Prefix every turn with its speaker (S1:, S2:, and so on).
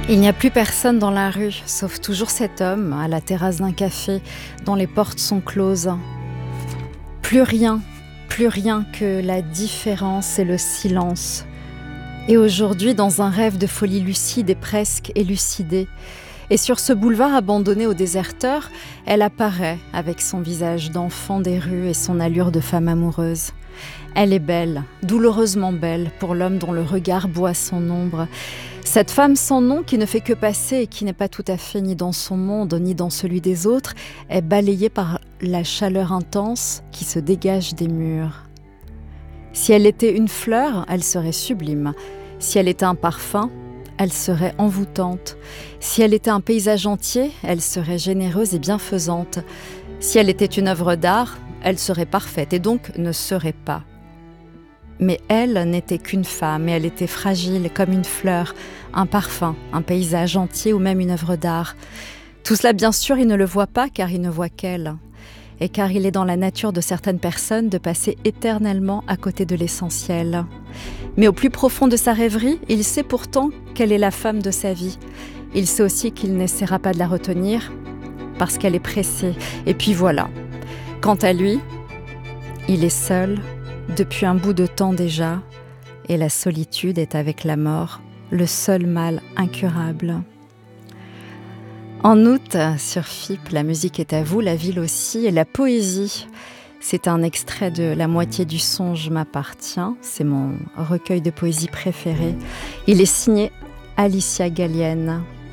S1: Il n'y a plus personne dans la rue, sauf toujours cet homme à la terrasse d'un café dont les portes sont closes. Plus rien que la différence et le silence. Et aujourd'hui, dans un rêve de folie lucide et presque élucidée, et sur ce boulevard abandonné aux déserteurs, elle apparaît avec son visage d'enfant des rues et son allure de femme amoureuse. Elle est belle, douloureusement belle pour l'homme dont le regard boit son ombre. Cette femme sans nom qui ne fait que passer et qui n'est pas tout à fait ni dans son monde ni dans celui des autres est balayée par la chaleur intense qui se dégage des murs. Si elle était une fleur, elle serait sublime. Si elle était un parfum, elle serait envoûtante. Si elle était un paysage entier, elle serait généreuse et bienfaisante. Si elle était une œuvre d'art, elle serait parfaite et donc ne serait pas. Mais elle n'était qu'une femme et elle était fragile comme une fleur, un parfum, un paysage entier ou même une œuvre d'art. Tout cela, bien sûr, il ne le voit pas car il ne voit qu'elle. Et car il est dans la nature de certaines personnes de passer éternellement à côté de l'essentiel. Mais au plus profond de sa rêverie, il sait pourtant qu'elle est la femme de sa vie. Il sait aussi qu'il n'essaiera pas de la retenir parce qu'elle est pressée. Et puis voilà. Quant à lui, il est seul depuis un bout de temps déjà, et la solitude est avec la mort le seul mal incurable. En août, sur FIP, la musique est à vous, la ville aussi, et la poésie. C'est un extrait de La moitié du songe m'appartient. C'est mon recueil de poésie préféré. Il est signé Alicia Gallienne.